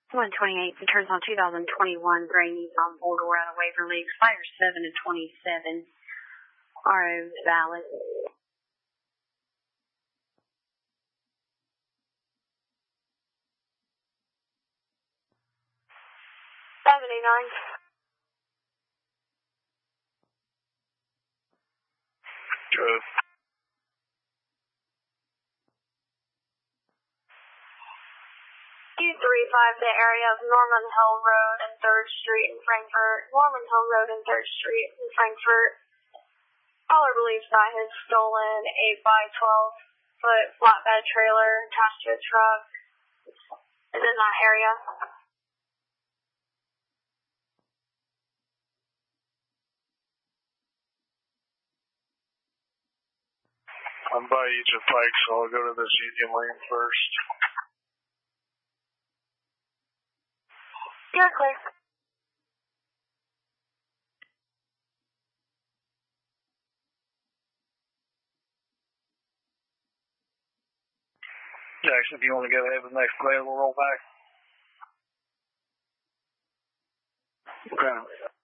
128 returns on 2021 Graney's on border out of Waverly. Expires 7/27. RO valid. 79. Good. Q35, the area of Norman Hill Road and 3rd Street in Frankfurt. Norman Hill Road and 3rd Street in Frankfurt. Caller believes that has stolen a 5-12-foot flatbed trailer attached to a truck. It's in that area. I'm by Egypt Pike, so I'll go to this Union Lane first. You're clear. Jackson, if you want to go ahead with the next play, we'll roll back. Okay.